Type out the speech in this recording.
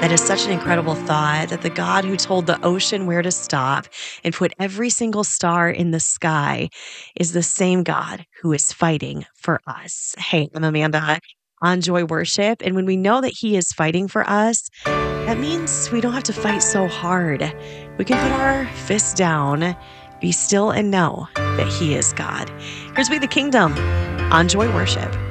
That is such an incredible thought that the God who told the ocean where to stop and put every single star in the sky is the same God who is fighting for us. Hey, I'm Amanda on Joy Worship. And when we know that He is fighting for us, that means we don't have to fight so hard. We can put our fists down, be still, and know that He is God. Here's We the Kingdom on Joy Worship.